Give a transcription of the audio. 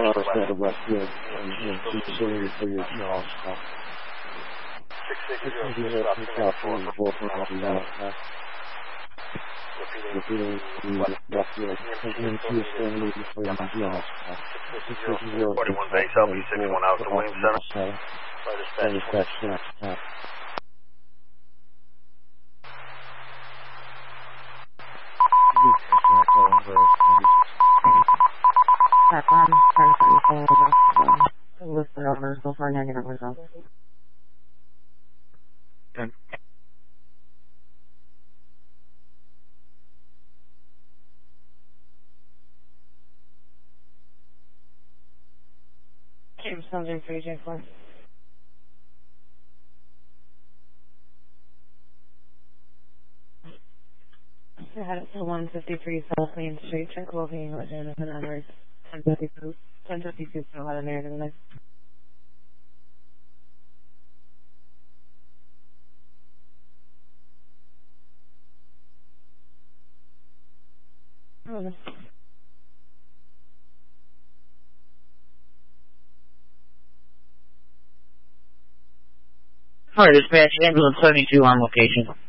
instead of Westwood and consider for your jaws. 660 South 4 repeating Westwood and Houston for your jaws. 41 base, LP 61 out to Williams Center. That one, trying to find the list the numbers before negative results. Okay. James Sundin for EJ4. I had it to 153 South Main Street. Check Wolfing with Jonathan Edwards. 1052 for 11 there today. Alright, dispatch, ambulance 72 on location.